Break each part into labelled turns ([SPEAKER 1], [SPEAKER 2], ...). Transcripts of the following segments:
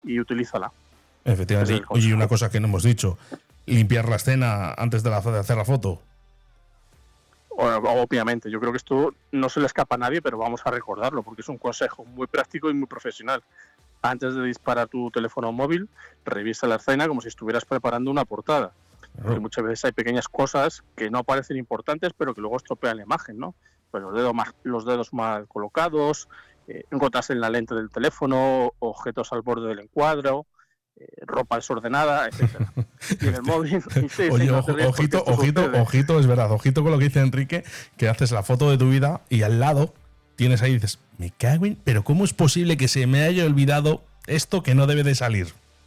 [SPEAKER 1] y utilízala.
[SPEAKER 2] Efectivamente. Oye, y una cosa que no hemos dicho, limpiar la escena antes de hacer la foto.
[SPEAKER 1] Obviamente, yo creo que esto no se le escapa a nadie, pero vamos a recordarlo porque es un consejo muy práctico y muy profesional. Antes de disparar tu teléfono móvil, revisa la escena como si estuvieras preparando una portada. Porque muchas veces hay pequeñas cosas que no parecen importantes, pero que luego estropean la imagen, ¿no? Pues los dedos mal colocados, gotas en la lente del teléfono, objetos al borde del encuadro, ropa desordenada, etcétera. Y en el móvil... Sí,
[SPEAKER 2] oye,
[SPEAKER 1] sí,
[SPEAKER 2] ojito, es verdad, ojito con lo que dice Enrique, que haces la foto de tu vida y al lado tienes ahí y dices, me cago en... pero ¿cómo es posible que se me haya olvidado esto que no debe de salir?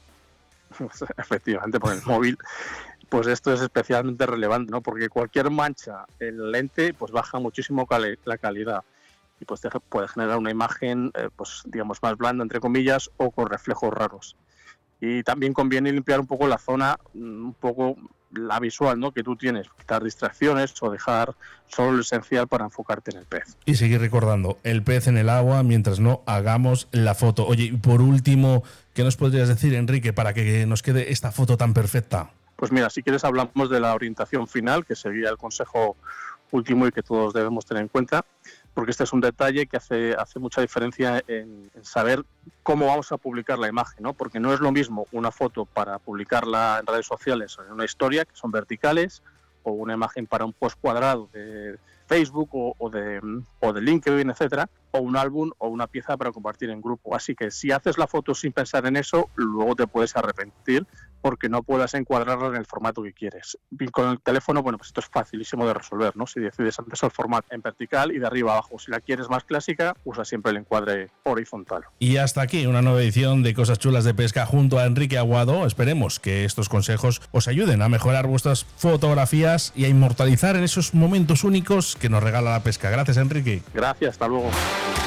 [SPEAKER 1] Efectivamente, por el móvil, pues esto es especialmente relevante, ¿no? Porque cualquier mancha en la lente pues baja muchísimo la calidad y pues puede generar una imagen pues digamos más blanda, entre comillas, o con reflejos raros. Y también conviene limpiar un poco la zona, un poco la visual, ¿no? Que tú tienes, quitar distracciones o dejar solo lo esencial para enfocarte en el pez.
[SPEAKER 2] Y seguir recordando, el pez en el agua mientras no hagamos la foto. Oye, y por último, ¿qué nos podrías decir, Enrique, para que nos quede esta foto tan perfecta?
[SPEAKER 1] Pues mira, si quieres hablamos de la orientación final, que sería el consejo último y que todos debemos tener en cuenta, porque este es un detalle que hace mucha diferencia en saber cómo vamos a publicar la imagen, ¿no? Porque no es lo mismo una foto para publicarla en redes sociales o en una historia, que son verticales, o una imagen para un post cuadrado de Facebook o de LinkedIn, etcétera, o un álbum o una pieza para compartir en grupo. Así que si haces la foto sin pensar en eso, luego te puedes arrepentir porque no puedas encuadrarla en el formato que quieres. Y con el teléfono, bueno, pues esto es facilísimo de resolver, ¿no? Si decides antes el formato en vertical y de arriba a abajo. Si la quieres más clásica, usa siempre el encuadre horizontal.
[SPEAKER 2] Y hasta aquí una nueva edición de Cosas Chulas de Pesca junto a Enrique Aguado. Esperemos que estos consejos os ayuden a mejorar vuestras fotografías y a inmortalizar en esos momentos únicos que nos regala la pesca. Gracias, Enrique.
[SPEAKER 1] Gracias, hasta luego.